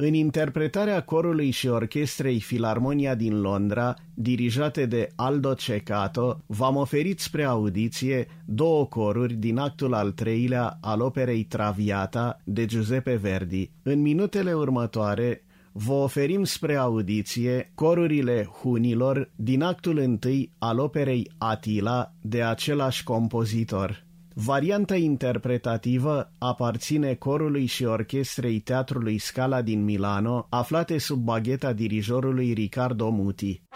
În interpretarea corului și orchestrei Filarmonia din Londra, dirijate de Aldo Ceccato, v-am oferit spre audiție două coruri din actul al treilea al operei Traviata de Giuseppe Verdi. În minutele următoare vă oferim spre audiție corurile Hunilor din actul întâi al operei Attila de același compozitor. Varianta interpretativă aparține corului și orchestrei Teatrului Scala din Milano, aflate sub bagheta dirijorului Riccardo Muti.